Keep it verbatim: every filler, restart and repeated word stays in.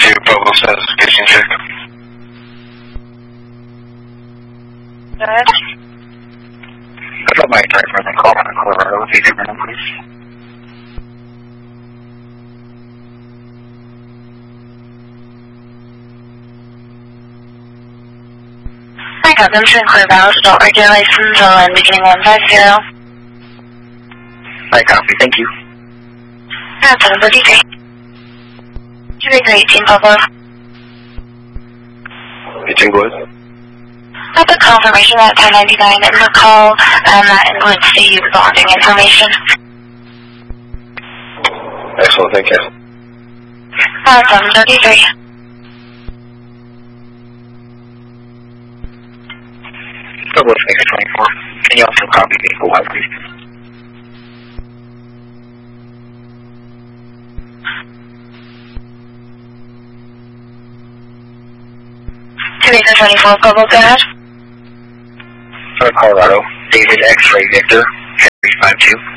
two, Bravo says vision check. Go ahead. I got my driver in the call in Colorado. If you could run, please. I got them to include valid adult regular license on beginning one five zero. I copy, thank you. That's seven thirty-three. two three eighteen, Pablo. eighteen boys. I put confirmation at ten ninety-nine in the call, and that includes the bonding information. Excellent, thank you. That's seven thirty-three. Bravo six twenty-four. Can you also copy the info one, please? two eight twenty-four, Pablo, go ahead. Colorado, David X-Ray Victor, Henry five two.